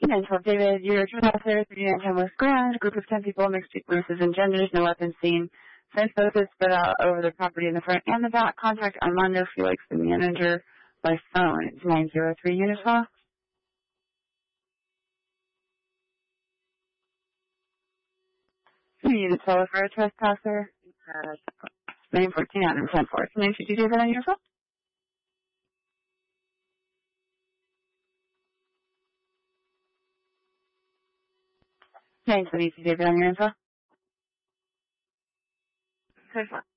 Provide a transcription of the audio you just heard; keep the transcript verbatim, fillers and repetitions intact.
And so, David, your trespasser, three unit ten West Grand, group of ten people, mixed races and genders, no weapons seen. Since both is spread out over the property in the front and the back, contact Armando Felix, the manager, by phone. It's nine zero three unit twelve. Unit twelve for a trespasser. Uh, name fourteen out of ten four. Name should you do that on your phone? Thanks, I need to do that on your info.